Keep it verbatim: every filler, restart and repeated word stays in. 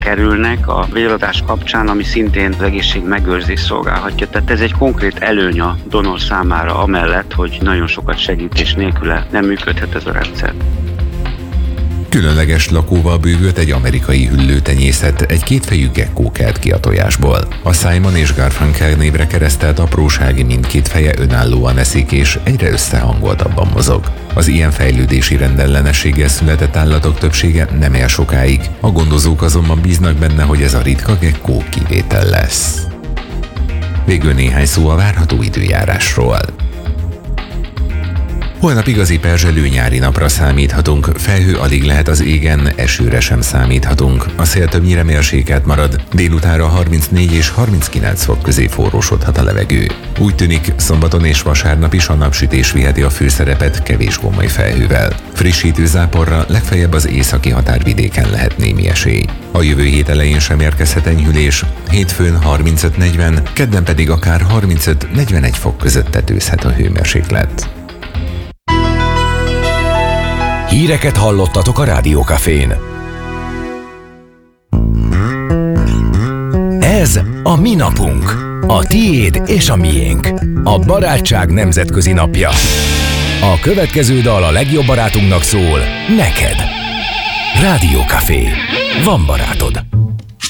kerülnek a véradás kapcsán, ami szintén az egészség megőrzés szolgálhatja. Tehát ez egy konkrét előny a donor számára, amellett, hogy nagyon sokat segít, és nélküle nem működhet ez a rendszer. Különleges lakóval bővült egy amerikai hüllőtenyészet egy kétfejű gekkó kelt ki a tojásból. A Simon és Garfunkel névre keresztelt aprósági mindkét feje önállóan eszik és egyre összehangoltabban mozog. Az ilyen fejlődési rendellenességgel született állatok többsége nem él sokáig, a gondozók azonban bíznak benne, hogy ez a ritka gekkó kivétel lesz. Végül néhány szó a várható időjárásról. Holnap igazi perzselő nyári napra számíthatunk, felhő alig lehet az égen, esőre sem számíthatunk. A szél többnyire mérsékelt marad, délutánra harmincnégy és harminckilenc fok közé forrósodhat a levegő. Úgy tűnik, szombaton és vasárnap is a napsütés viheti a főszerepet kevés gomoly felhővel. Frissítő záporra legfeljebb az északi határvidéken lehet némi esély. A jövő hét elején sem érkezhet enyhülés, hétfőn harmincöt negyven, kedden pedig akár harmincöt negyvenegy fok között tetőzhet a hőmérséklet. Híreket hallottatok a Rádió Cafén. Ez a mi napunk. A tiéd és a miénk. A barátság nemzetközi napja. A következő dal a legjobb barátunknak szól, neked. Rádió Café. Van barátod.